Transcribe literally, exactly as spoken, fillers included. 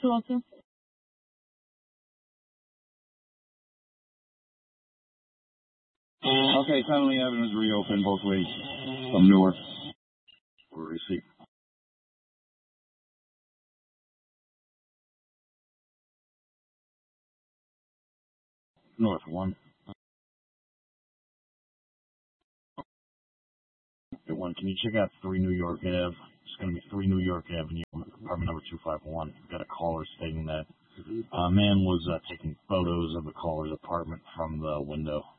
two oh two? Okay, Connolly Avenue is reopened both ways from Newark. We'll receive. North one. Okay, one. Can you check out three New York Ave? It's going to be three New York Avenue, apartment number two five one. We've got a caller stating that a man was uh, taking photos of the caller's apartment from the window.